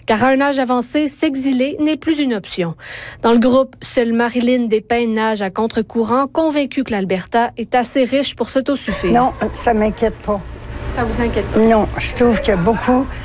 Car à un âge avancé, s'exiler n'est plus une option. Dans le groupe, seule Marilyn Despins nage à contre-courant, convaincue que l'Alberta est assez riche pour s'autosuffire. Non, ça m'inquiète pas. Ça vous inquiète pas? Non, je trouve qu'il y a beaucoup